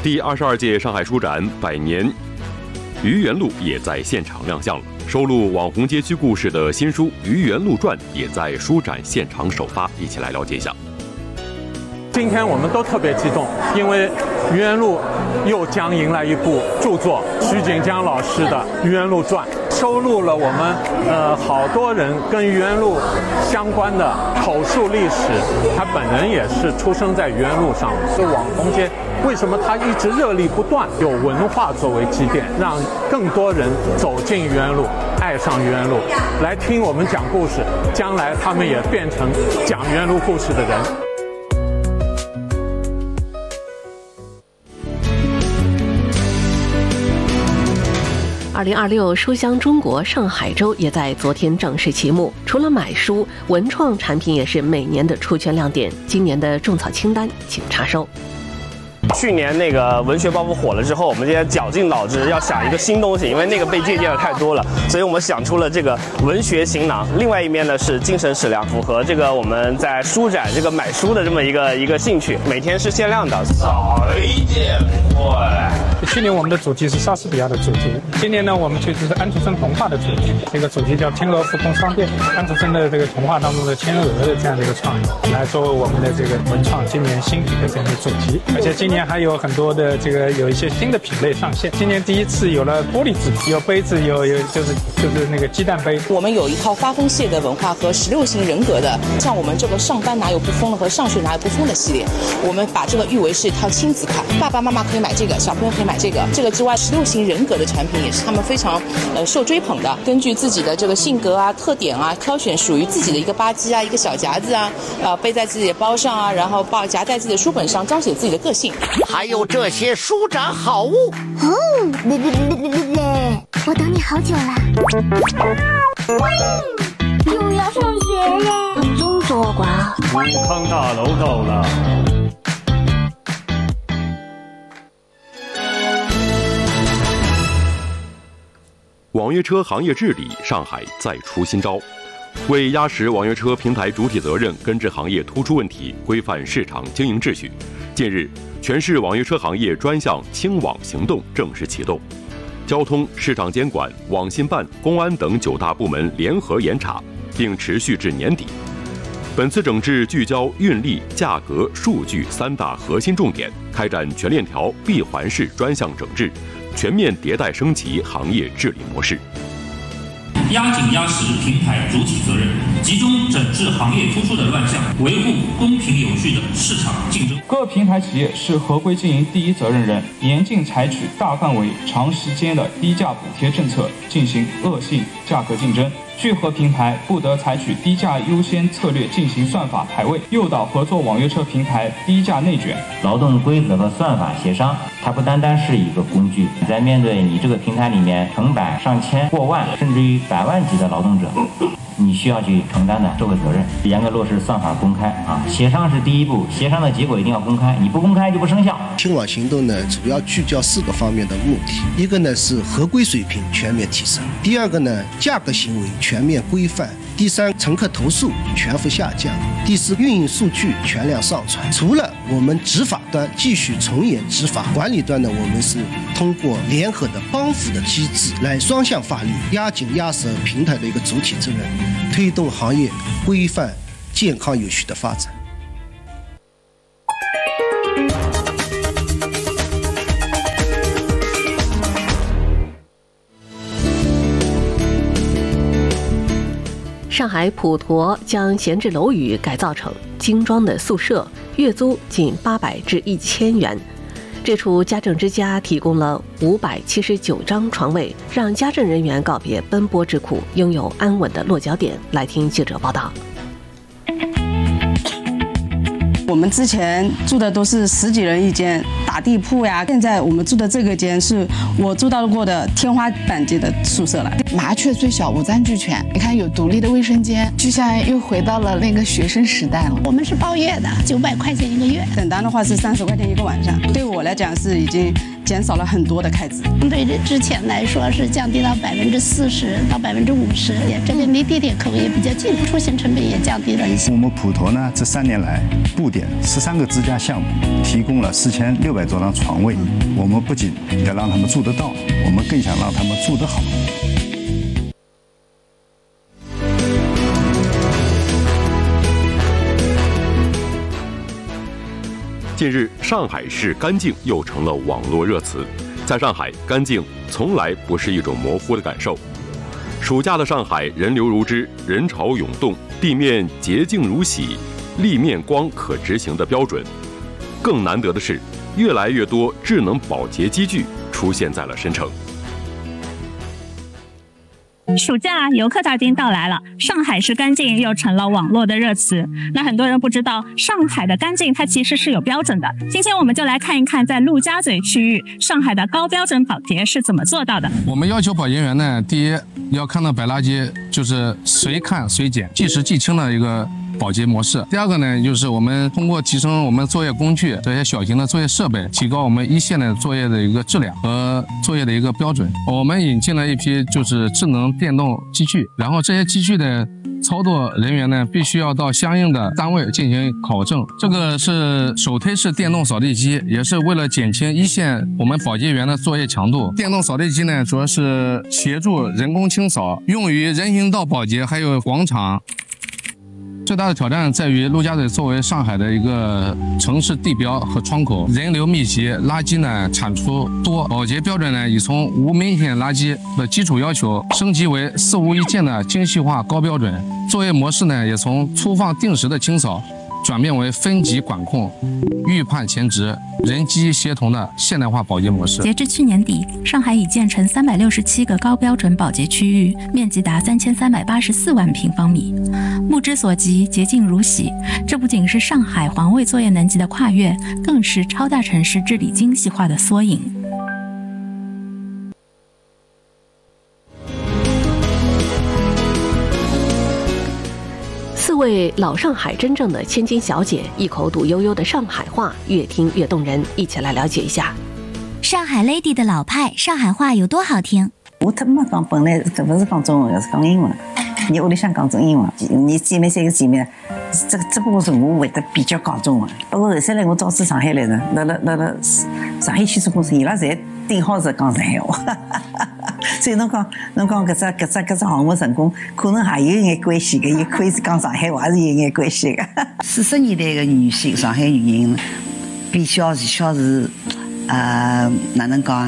第22届上海书展百年愚园路也在现场亮相了。收录网红街区故事的新书《愚园路传》也在书展现场首发，一起来了解一下。 今天我们都特别激动，因为愚园路又将迎来一部著作，徐锦江老师的《愚园路传》，收录了我们好多人跟愚园路相关的口述历史。他本人也是出生在愚园路上，这网红街为什么它一直热力不断？有文化作为积淀，让更多人走进愚园路，爱上愚园路，来听我们讲故事，将来他们也变成讲愚园路故事的人。 2026书香中国上海周也在昨天正式启幕。除了买书，文创产品也是每年的出圈亮点。今年的种草清单，请查收。 去年那个文学包袱火了之后，我们今天绞尽脑汁要想一个新东西，因为那个被借鉴的太多了，所以我们想出了这个文学行囊。另外一面呢是精神食粮，符合这个我们在书展这个买书的这么一个兴趣，每天是限量的。 再见快！ 去年我们的主题是莎士比亚的主题，今年呢我们推出是安徒生童话的主题，这个主题叫天鹅浮空商店，安徒生的这个童话当中的天鹅的这样的一个创意，来作为我们的这个文创今年新品的这样的主题。而且今年还有很多的有一些新的品类上线。今年第一次有了玻璃制品，有杯子，有就是那个鸡蛋杯。 我们有一套发疯系列的文化和16型人格的，像我们这个上班哪有不疯了和上学哪有不疯的系列，我们把这个誉为是一套亲子卡，爸爸妈妈可以买这个，小朋友可以买这个。这个之外，16型人格的产品也是他们非常受追捧的。根据自己的这个性格啊、特点啊，挑选属于自己的一个吧唧啊、一个小夹子啊，背在自己的包上啊，然后夹在自己的书本上，彰显自己的个性。 还有这些书展好物哦，我等你好久了。又要上学了，中作馆。 武康大楼到了。 网约车行业治理，上海再出新招。为压实网约车平台主体责任，根治行业突出问题，规范市场经营秩序，近日，全市网约车行业专项清网行动正式启动，交通、市场监管、网信办、公安等9大部门联合严查，并持续至年底。本次整治聚焦运力、价格、数据3大核心重点，开展全链条闭环式专项整治，全面迭代升级行业治理模式。 压紧压实平台主体责任，集中整治行业突出的乱象，维护公平有序的市场竞争。 各平台企业是合规经营第一责任人，严禁采取大范围、长时间的低价补贴政策进行恶性价格竞争。聚合平台不得采取低价优先策略进行算法排位，诱导合作网约车平台低价内卷。 劳动规则和算法协商，它不单单是一个工具，在面对你这个平台里面成百上千过万甚至于百万级的劳动者，你需要去承担的社会责任。严格落实算法公开啊，协商是第一步，协商的结果一定要公开，你不公开就不生效。 清网行动呢，主要聚焦4个方面的目的，一个呢是合规水平全面提升，第二个呢价格行为全面规范，第3乘客投诉全幅下降，第4运营数据全量上传。除了我们执法端继续从严执法，管理端呢，我们是通过联合的帮扶的机制来双向发力，压紧压实平台的一个主体责任，推动行业规范健康有序的发展。 上海普陀将闲置楼宇改造成精装的宿舍，月租仅800至1000元。这处家政之家提供了579张床位，让家政人员告别奔波之苦，拥有安稳的落脚点。来听记者报道。 我们之前住的都是10几人一间打地铺呀，现在我们住的这个间是我住到过的天花板级的宿舍了。 麻雀虽小，五脏俱全。你看有独立的卫生间，就像又回到了那个学生时代了。 我们是包月的，900块钱1个月， 等单的话是30块钱1个晚上。对我来讲是已经减少了很多的开支。 对之前来说是降低到40%到50%，这个离地铁口也比较近，出行成本也降低了一些。 我们普陀呢，这3年来布点13个支架项目，提供了4600多张床位。我们不仅要让他们住得到，我们更想让他们住得好。 近日，上海市干净又成了网络热词。在上海，干净从来不是一种模糊的感受。暑假的上海，人流如织，人潮涌动，地面洁净如洗，立面光可执行的标准。更难得的是，越来越多智能保洁机具出现在了申城。 暑假游客大军到来了，上海市干净又成了网络的热词。那很多人不知道，上海的干净它其实是有标准的。今天我们就来看一看，在陆家嘴区域，上海的高标准保洁是怎么做到的。 我们要求保洁员呢，第一要看到摆垃圾就是随看随捡，即时即清的一个保洁模式。第二个呢，就是我们通过提升我们作业工具这些小型的作业设备，提高我们一线的作业的一个质量和作业的一个标准。我们引进了一批就是智能电动机具，然后这些机具的操作人员呢，必须要到相应的单位进行考证。这个是手推式电动扫地机，也是为了减轻一线我们保洁员的作业强度。电动扫地机呢，主要是协助人工清扫，用于人行道保洁还有广场。最大的挑战在于陆家嘴作为上海的一个城市地标和窗口，人流密集，垃圾呢产出多，保洁标准呢已从无明显垃圾的基础要求升级为4无1件的精细化高标准。作业模式呢也从粗放定时的清扫转变为分级管控、预判前值、人机协同的现代化保洁模式。 截至去年底，上海已建成367个高标准保洁区域，面积达3384万平方米。目之所及，洁净如洗。这不仅是上海环卫作业能级的跨越，更是超大城市治理精细化的缩影。 4位老上海真正的千金小姐，异口赌悠悠的上海话，越听越动人。一起来了解一下上海 Lady 的老派上海话有多好听。 我他妈讲本来这不是讲中文，是讲英文。你屋里向讲中英文，你姐妹3个姐妹，只不过是我会得比较讲中文。不过后头来我早知上海来人，辣上海汽车公司，伊拉侪顶好是讲上海话。所以侬讲搿只项目成功，可能还有一眼关系的，也可以是讲上海话是有一眼关系的。40年代的女性，上海女人比较是哪能讲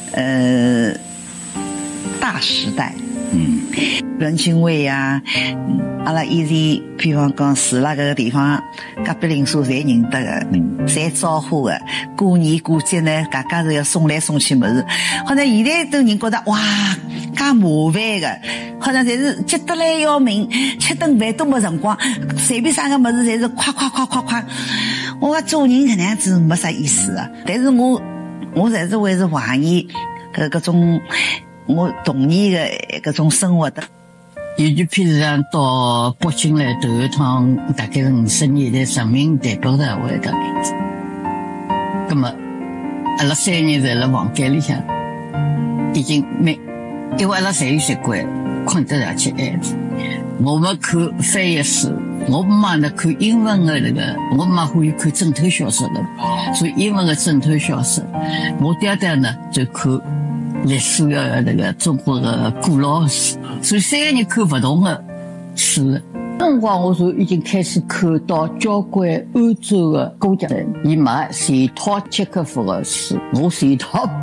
大时代。人情味呀，阿拉以前比方讲住辣搿个地方，隔壁邻舍侪认得的，侪招呼的。过年过节呢，大家是要送来送去物事。好像现在都人觉得哇，介麻烦的，好像侪是急得来要命，吃顿饭都没辰光，随便啥个物事侪是快。我讲做人搿能样子没啥意思啊。但是我侪是会是怀疑搿种我童年的搿种生活的。 尤其譬如讲到北京来头一趟，大概是50年代人民代表大会的名字。那么阿拉3人在辣房间里向，已经因为阿拉侪有习惯困得上去子。我们看翻译书，我妈呢看英文的我妈欢喜看侦探小说的，所以英文的侦探小说，我爹爹呢就看历史的中国的古老书，所以3个人看不同的书。辰光我就已经开始看到交关欧洲的歌剧，伊买是一套契诃夫的书，我是一套